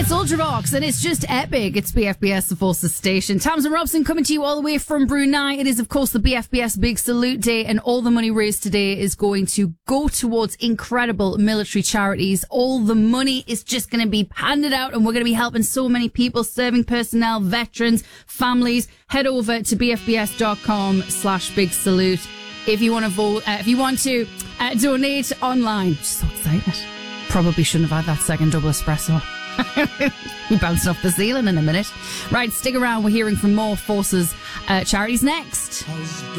It's Ultravox and it's just epic. It's BFBS, the Forces Station. Tamsin Robson coming to you all the way from Brunei. It is, of course, the BFBS Big Salute Day, and all the money raised today is going to go towards incredible military charities. All the money is just going to be handed out, and we're going to be helping so many people, serving personnel, veterans, families. Head over to bfbs.com/big salute if you want to vote, if you want to donate online. I'm just so excited. Probably shouldn't have had that second double espresso. We bounced off the ceiling in a minute. Right, stick around. We're hearing from more Forces charities next.